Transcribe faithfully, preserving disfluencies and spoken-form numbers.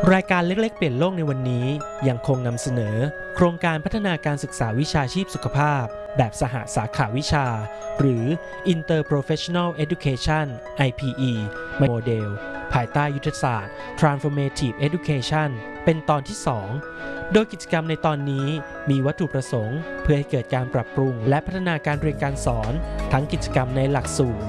รายการเล็กๆเปลี่ยนโลกในวันนี้ยังคงนำเสนอโครงการพัฒนาการศึกษาวิชาชีพสุขภาพแบบสหสาขาวิชาหรือ Interprofessional Education ไอ พี อี โมเดลภายใต้ยุทธศาสตร์ Transformative Education เป็นตอนที่สองโดยกิจกรรมในตอนนี้มีวัตถุประสงค์เพื่อให้เกิดการปรับปรุงและพัฒนาการเรียนการสอนทั้งกิจกรรมในหลักสูตร